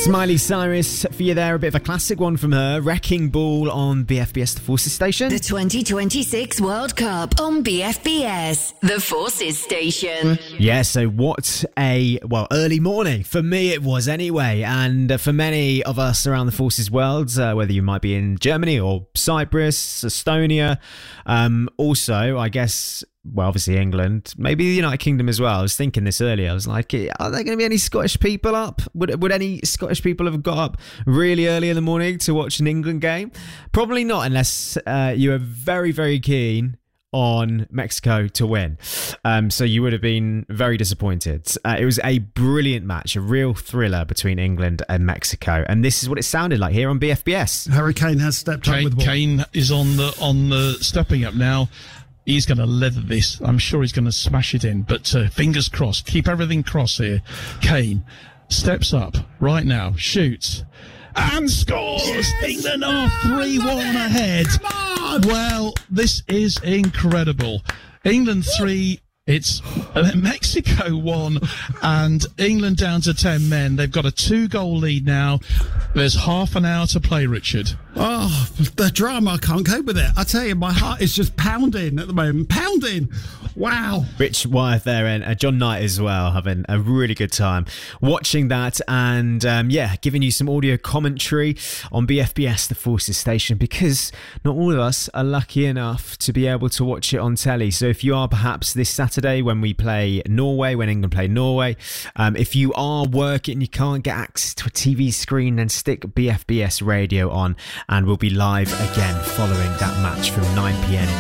It's Miley Cyrus for you there, a bit of a classic one from her, Wrecking Ball on BFBS The Forces Station. The 2026 World Cup on BFBS The Forces Station. Yeah, so what a, early morning. For me it was anyway, and for many of us around the Forces world, whether you might be in Germany or Cyprus, Estonia, also, I guess, obviously England, maybe the United Kingdom as well. I was thinking this earlier. I was like, are there going to be any Scottish people up? Would any Scottish people have got up really early in the morning to watch an England game? Probably not, unless you were very, very keen on Mexico to win. So you would have been very disappointed. It was a brilliant match, a real thriller between England and Mexico. And this is what it sounded like here on BFBS. Harry Kane has stepped up with the ball. Kane is on the stepping up now. He's going to leather this. I'm sure he's going to smash it in. But fingers crossed. Keep everything crossed here. Kane steps up right now, shoots, and scores! Yes! England are 3-1 ahead. Well, this is incredible. England 3... It's Mexico 1 and England down to 10 men. They've got a 2-goal lead now. There's half an hour to play, Richard. Oh, the drama, I can't cope with it. I tell you, my heart is just pounding at the moment. Pounding! Wow. Rich Wyeth there and John Knight as well, having a really good time watching that and, giving you some audio commentary on BFBS, the Forces Station, because not all of us are lucky enough to be able to watch it on telly. So if you are perhaps this Saturday when we play Norway, when England play Norway, if you are working and you can't get access to a TV screen, then stick BFBS radio on and we'll be live again following that match from 9 p.m.